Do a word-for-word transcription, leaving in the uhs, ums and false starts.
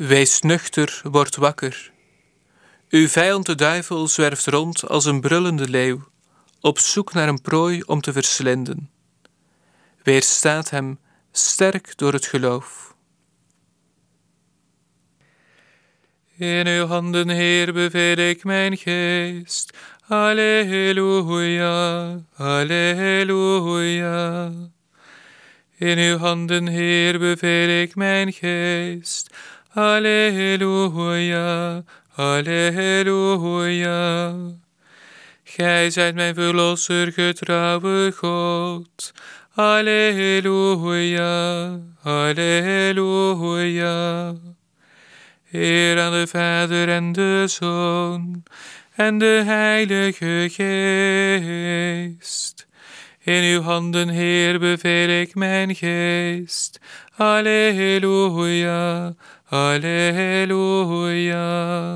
Wees nuchter, word wakker. Uw vijand de duivel zwerft rond als een brullende leeuw, op zoek naar een prooi om te verslinden. Weerstaat hem sterk door het geloof. In uw handen, Heer, beveel ik mijn geest. Halleluja, halleluja. In uw handen, Heer, beveel ik mijn geest. Halleluja, halleluja. Gij zijt mijn verlosser, getrouwe God. Halleluja, halleluja. Eer aan de Vader en de Zoon en de Heilige Geest. In uw handen, Heer, beveel ik mijn geest. Halleluja, halleluja.